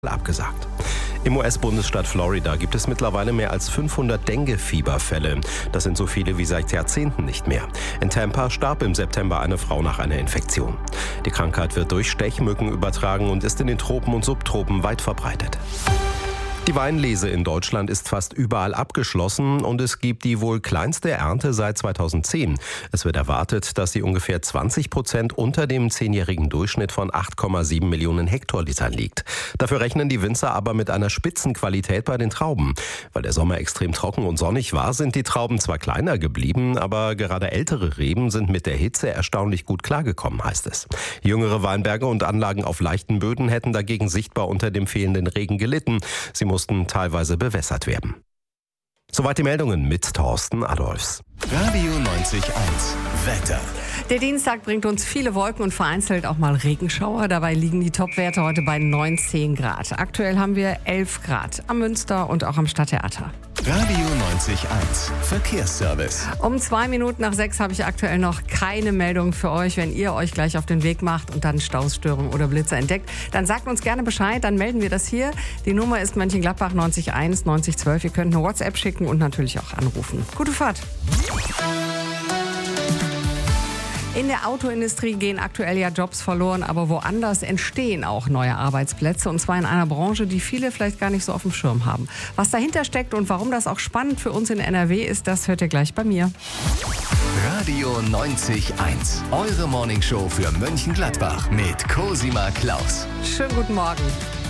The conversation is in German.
abgesagt. Im US-Bundesstaat Florida gibt es mittlerweile mehr als 500 Dengue-Fieberfälle. Das sind so viele wie seit Jahrzehnten nicht mehr. In Tampa starb im September eine Frau nach einer Infektion. Die Krankheit wird durch Stechmücken übertragen und ist in den Tropen und Subtropen weit verbreitet. Die Weinlese in Deutschland ist fast überall abgeschlossen und es gibt die wohl kleinste Ernte seit 2010. Es wird erwartet, dass sie ungefähr 20% unter dem 10-jährigen Durchschnitt von 8,7 Millionen Hektolitern liegt. Dafür rechnen die Winzer aber mit einer Spitzenqualität bei den Trauben. Weil der Sommer extrem trocken und sonnig war, sind die Trauben zwar kleiner geblieben, aber gerade ältere Reben sind mit der Hitze erstaunlich gut klargekommen, heißt es. Jüngere Weinberge und Anlagen auf leichten Böden hätten dagegen sichtbar unter dem fehlenden Regen gelitten. Sie mussten teilweise bewässert werden. Soweit die Meldungen mit Thorsten Adolfs. Radio 90.1 Wetter. Der Dienstag bringt uns viele Wolken und vereinzelt auch mal Regenschauer. Dabei liegen die Topwerte heute bei 19 Grad. Aktuell haben wir 11 Grad am Münster und auch am Stadttheater. Radio 90.1 Verkehrsservice. Um 6:02 habe ich aktuell noch keine Meldung für euch. Wenn ihr euch gleich auf den Weg macht und dann Stausstörungen oder Blitze entdeckt, dann sagt uns gerne Bescheid, dann melden wir das hier. Die Nummer ist Mönchengladbach 901 9012. Ihr könnt eine WhatsApp schicken und natürlich auch anrufen. Gute Fahrt. In der Autoindustrie gehen aktuell ja Jobs verloren, aber woanders entstehen auch neue Arbeitsplätze. Und zwar in einer Branche, die viele vielleicht gar nicht so auf dem Schirm haben. Was dahinter steckt und warum das auch spannend für uns in NRW ist, das hört ihr gleich bei mir. Radio 90.1, eure Morningshow für Mönchengladbach mit Cosima Klaus. Schönen guten Morgen.